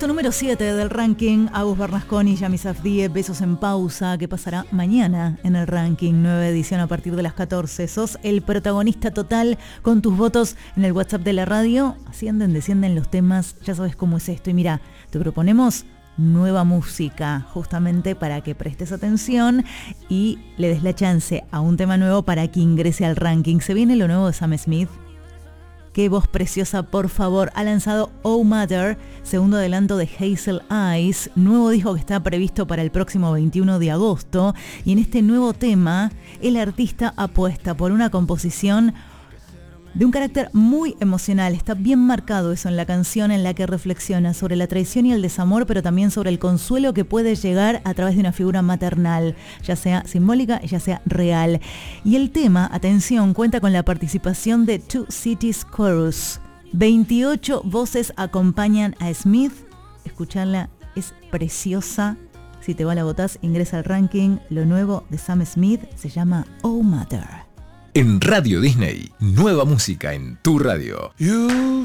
puesto número 7 del ranking, Agus Bernasconi, Yami Safdie, Besos en Pausa, que pasará mañana en el ranking, nueva edición a partir de las 14. Sos el protagonista total con tus votos en el WhatsApp de la radio. Ascienden, descienden los temas, ya sabes cómo es esto. Y mira, te proponemos nueva música, justamente para que prestes atención y le des la chance a un tema nuevo para que ingrese al ranking. Se viene lo nuevo de Sam Smith. Qué voz preciosa, por favor. Ha lanzado Oh Mother, segundo adelanto de Hazel Eyes, nuevo disco que está previsto para el próximo 21 de agosto. Y en este nuevo tema, el artista apuesta por una composición de un carácter muy emocional. Está bien marcado eso en la canción, en la que reflexiona sobre la traición y el desamor, pero también sobre el consuelo que puede llegar a través de una figura maternal, ya sea simbólica, ya sea real. Y el tema, atención, cuenta con la participación de Two Cities Chorus. 28 voces acompañan a Smith. Escucharla, es preciosa. Si te va la votás, ingresa al ranking. Lo nuevo de Sam Smith se llama Oh Mother. En Radio Disney, nueva música en tu radio.